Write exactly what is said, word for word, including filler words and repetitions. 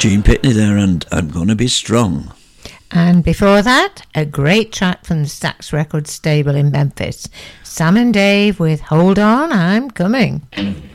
Gene Pitney there, and I'm Gonna Be Strong. And before that, a great track from the Stax Records stable in Memphis. Sam and Dave with Hold On, I'm Coming.